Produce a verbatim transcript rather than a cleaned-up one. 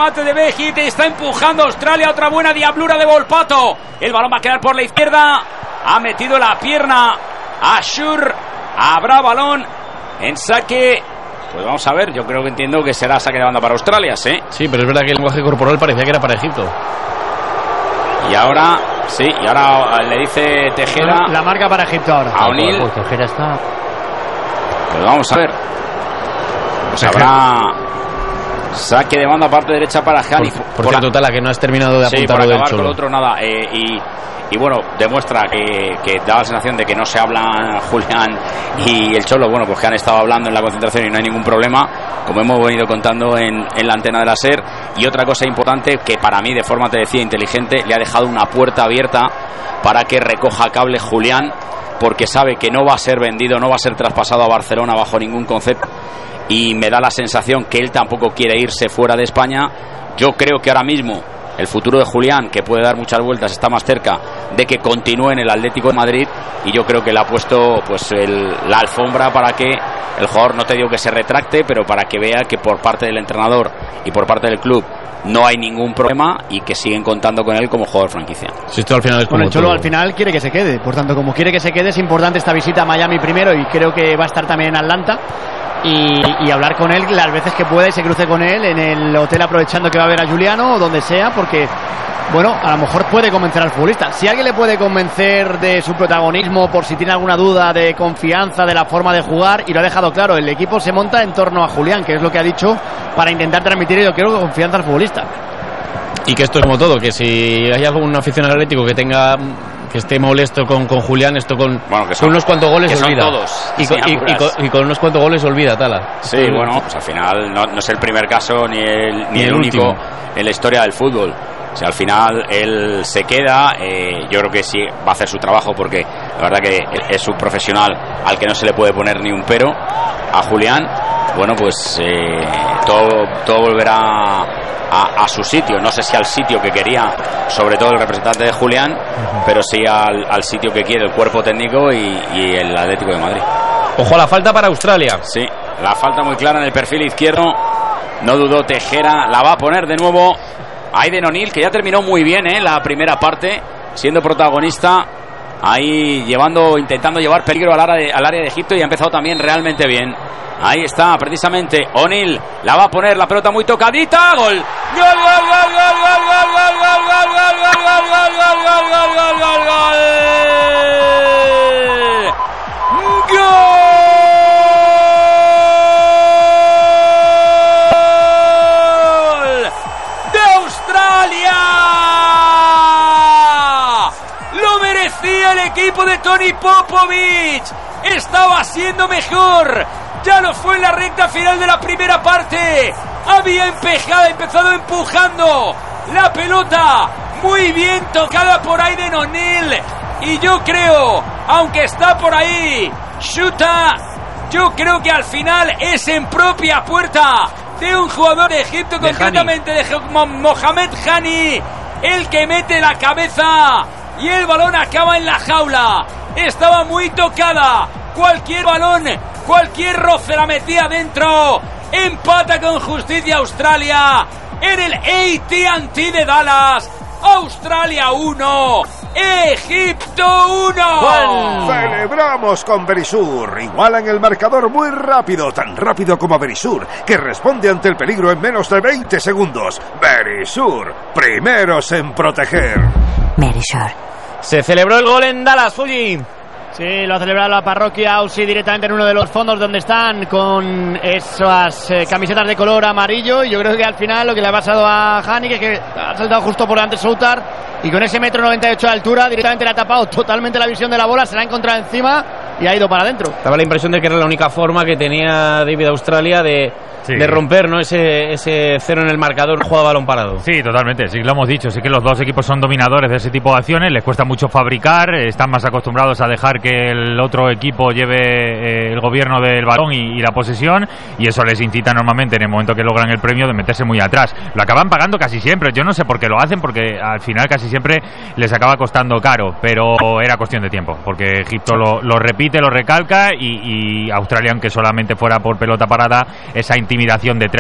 remate de Begit, está empujando Australia, otra buena diablura de Volpato. El balón va a quedar por la izquierda, ha metido la pierna a Schur, habrá balón en saque. Pues vamos a ver, yo creo que entiendo que será saque de banda para Australia, ¿sí? Sí, pero es verdad que el lenguaje corporal parecía que era para Egipto. Y ahora, sí, y ahora le dice Tejera. La marca para Egipto ahora. A O'Neill. Pues Tejera está. Pues vamos a ver. Pues habrá saque de banda parte derecha para Hani. Por, por, por cierto, la... Tala, que no has terminado de apuntar sí, lo del Cholo. Con otro nada. Eh, y, y bueno, demuestra que, que da la sensación de que no se hablan Julián y el Cholo. Bueno, pues que han estado hablando en la concentración y no hay ningún problema, como hemos venido contando en, en la antena de la SER. Y otra cosa importante, que para mí de forma, te decía, inteligente, le ha dejado una puerta abierta para que recoja cable Julián, porque sabe que no va a ser vendido, no va a ser traspasado a Barcelona bajo ningún concepto. Y me da la sensación que él tampoco quiere irse fuera de España. Yo creo que ahora mismo el futuro de Julián, que puede dar muchas vueltas, está más cerca de que continúe en el Atlético de Madrid, y yo creo que le ha puesto pues el, la alfombra para que el jugador, no te digo que se retracte, pero para que vea que por parte del entrenador y por parte del club no hay ningún problema y que siguen contando con él como jugador franquicia. Si esto al final es como bueno, el Cholo todo. Al final quiere que se quede, por tanto, como quiere que se quede, es importante esta visita a Miami primero, y creo que va a estar también en Atlanta. Y, y hablar con él las veces que pueda y se cruce con él en el hotel, aprovechando que va a ver a Juliano o donde sea, porque bueno, a lo mejor puede convencer al futbolista. Si alguien le puede convencer de su protagonismo, por si tiene alguna duda de confianza, de la forma de jugar, y lo ha dejado claro, el equipo se monta en torno a Julián, que es lo que ha dicho, para intentar transmitir, yo creo, confianza al futbolista. Y que esto es como todo, que si hay algún aficionado atlético que tenga, que esté molesto con, con Julián, esto con, bueno, que son, con unos cuantos goles que olvida. Son todos, y, con, y, y, con, y con unos cuantos goles olvida, Tala. Sí, esto, bueno, pues al final no, no es el primer caso ni el, ni ni el, el único último en la historia del fútbol. O sea, al final él se queda, eh, yo creo que sí va a hacer su trabajo, porque la verdad que es un profesional al que no se le puede poner ni un pero. A Julián, bueno, pues eh, todo, todo volverá a, a su sitio, no sé si al sitio que quería, sobre todo el representante de Julián, uh-huh. pero sí al, al sitio que quiere el cuerpo técnico y, y el Atlético de Madrid. Ojo a la falta para Australia. Sí, la falta muy clara en el perfil izquierdo, no dudó Tejera, la va a poner de nuevo Aiden O'Neill, que ya terminó muy bien eh, la primera parte, siendo protagonista, ahí llevando, intentando llevar peligro al área, de, al área de Egipto, y ha empezado también realmente bien. Ahí está, precisamente O'Neill, la va a poner, la pelota muy tocadita, gol. Gol, gol, gol, gol, gol, gol, gol, gol, gol, gol, gol, gol, gol, gol, gol, gol, gol. ¡De Australia! Lo merecía el equipo de Tony Popovic. Estaba siendo mejor. Ya lo fue en la recta final de la primera parte. Había empejado, empezado empujando la pelota, muy bien tocada por Aiden O'Neill. Y yo creo, aunque está por ahí Shuta, yo creo que al final es en propia puerta de un jugador de Egipto, de concretamente Hani. de Mohamed Hani, el que mete la cabeza y el balón acaba en la jaula. Estaba muy tocada, cualquier balón, cualquier roce la metía dentro. Empata con justicia Australia en el A T and T de Dallas. Australia uno, Egipto uno. Celebramos con Verisur. Igualan el marcador muy rápido, tan rápido como Verisur, que responde ante el peligro en menos de veinte segundos. Verisur, primeros en proteger. Verisur. Se celebró el gol en Dallas, Fuji. Sí, lo ha celebrado la parroquia Aussie directamente en uno de los fondos donde están, con esas eh, camisetas de color amarillo. Y yo creo que al final lo que le ha pasado a Hani, que, que ha saltado justo por delante Soutar, y con ese metro noventa y ocho de altura directamente le ha tapado totalmente la visión de la bola, se la ha encontrado encima y ha ido para adentro. Daba la impresión de que era la única forma que tenía David Australia de, sí. de romper, ¿no? ese, ese cero en el marcador, juega balón parado. Sí, totalmente, sí, lo hemos dicho, sí que los dos equipos son dominadores de ese tipo de acciones, les cuesta mucho fabricar, están más acostumbrados a dejar que el otro equipo lleve eh, el gobierno del balón y, y la posesión, y eso les incita normalmente en el momento que logran el premio de meterse muy atrás. Lo acaban pagando casi siempre, yo no sé por qué lo hacen, porque al final casi siempre les acaba costando caro, pero era cuestión de tiempo, porque Egipto lo, lo repite, lo recalca, y, y Australia, aunque solamente fuera por pelota parada, esa intimidación de tres